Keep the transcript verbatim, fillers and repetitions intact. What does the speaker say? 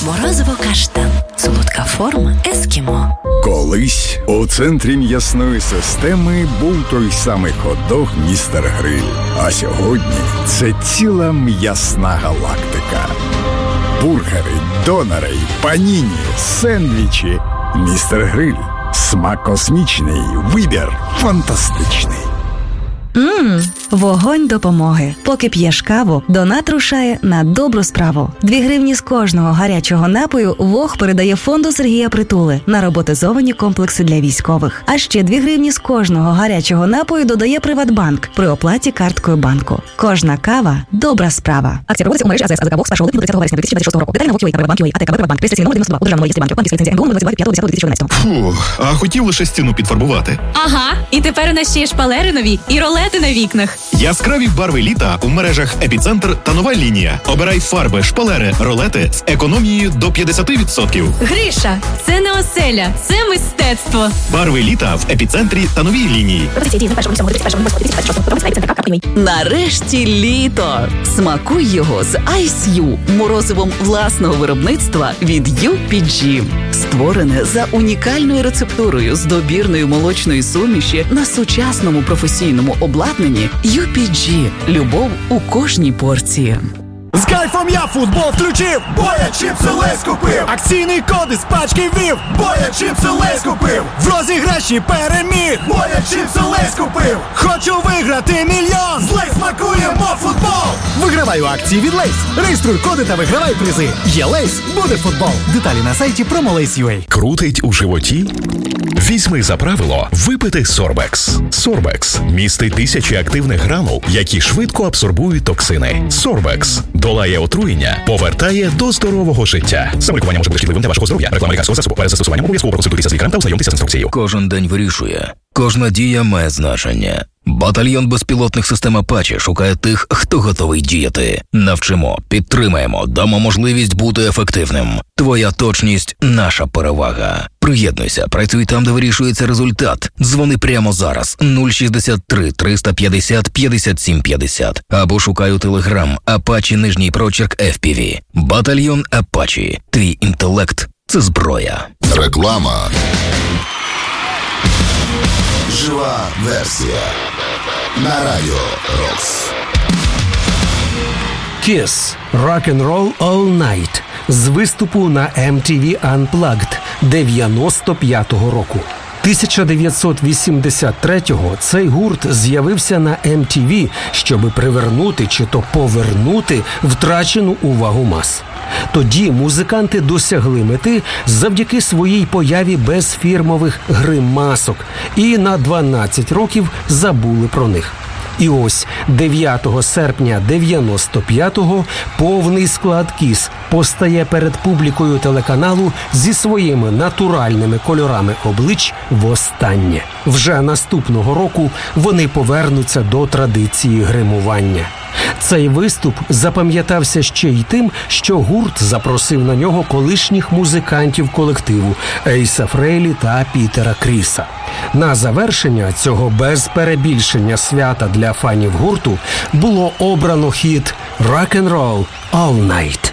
Морозиво-каштан. Солодка форма ескімо. Колись у центрі м'ясної системи був той самий хот-дог «Містер Гриль». А сьогодні це ціла м'ясна галактика. Бургери, донери, паніні, сендвічі. «Містер Гриль». Смак космічний, вибір фантастичний. Ммм, вогонь допомоги. Поки п'єш каву, донат рушає на добру справу. Дві гривні з кожного гарячого напою ВОГ передає фонду Сергія Притули на роботизовані комплекси для військових. А ще дві гривні з кожного гарячого напою додає Приватбанк при оплаті карткою банку. Кожна кава – добра справа. Акція проводиться у мережі АЗС АЗК ВОГ з першого липня до тридцятого вересня дві тисячі двадцять шостого року. Деталі на ВОГ.ua та Приватбанк.ua, АТК Приватбанк, реєстраційний номер дев'яносто два, у державному реєстрі банків, банківська ліцензія ем бе у двадцять дев'ятого листопада дві тисячі дванадцятого. Фу, а хотів лише стіну підфарбувати. Ага, і тепер у нас ще є шпалери нові і ролети на вікнах. Яскраві барви літа у мережах «Епіцентр» та «Нова лінія». Обирай фарби, шпалери, ролети з економією до п'ятдесят відсотків. Гриша, це не оселя, це мистецтво. Барви літа в «Епіцентрі» та «Новій лінії». Нарешті літо! Смакуй його з Ice You, морозивом власного виробництва від ю пі джі. Створене за унікальною рецептурою з добірної молочної суміші на сучасному професійному обладнанні ю пі джі. Любов у кожній порції. З кайфом я футбол включив, бо я чіпси Лейс купив. Акційний код із пачки ввів, бо я чіпси Лейс купив. В розіграші переміг, бо я чіпси Лейс купив. Хочу виграти мільйон, з Лейс смакуємо футбол. Вигравай у акції від Лейс. Реєструй коди та вигравай призи. Є Лейс, буде футбол. Деталі на сайті Promolace.ua. Крутить у животі? Візьми за правило випити Сорбекс. Сорбекс містить тисячі активних гранул, які швидко абсорбують токсини. Сорбекс долає отруєння, повертає до здорового життя. Самолікування може бути шкідливим для вашого здоров'я. Реклама лікарського засобу. Перед застосуванням обов'язково проконсультуйтеся з лікарем та ознайомтеся з інструкцією. Кожен день вирішує. Кожна дія має значення. Батальйон безпілотних систем Апачі шукає тих, хто готовий діяти. Навчимо, підтримаємо, дамо можливість бути ефективним. Твоя точність – наша перевага. Приєднуйся, працюй там, де вирішується результат. Дзвони прямо зараз нуль шістдесят три триста п'ятдесят п'ятдесят сім п'ятдесят або шукай у Телеграм Апачі нижній прочерк еф пі ві. Батальйон Апачі. Твій інтелект – це зброя. Реклама. Жива версія на Радіо Рокс. Kiss Rock'n'Roll All Night з виступу на ем ті ві Unplugged дев'яносто п'ятого року. тисяча дев'ятсот вісімдесят третього цей гурт з'явився на ем ті ві, щоби привернути чи то повернути втрачену увагу мас. Тоді музиканти досягли мети завдяки своїй появі без фірмових гримасок і на дванадцять років забули про них. І ось дев'ятого серпня дев'яносто п'ятого повний склад Kiss постає перед публікою телеканалу зі своїми натуральними кольорами облич востаннє. Вже наступного року вони повернуться до традиції гримування. Цей виступ запам'ятався ще й тим, що гурт запросив на нього колишніх музикантів колективу Ейса Фрейлі та Пітера Кріса. На завершення цього без перебільшення свята для фанів гурту було обрано хіт «Rock'n'Roll All Night».